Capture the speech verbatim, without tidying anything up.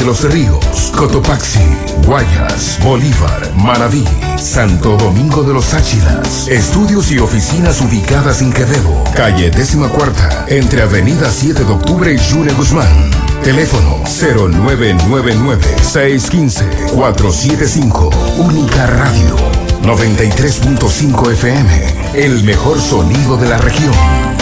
Los Ríos, Cotopaxi, Guayas, Bolívar, Manabí, Santo Domingo de los Áchilas. Estudios y oficinas ubicadas en Quevedo, calle décima cuarta, entre avenida siete de octubre y June Guzmán. Teléfono cero nueve nueve nueve, seis uno cinco, cuatro siete cinco. Única Radio noventa y tres punto cinco F M. El mejor sonido de la región.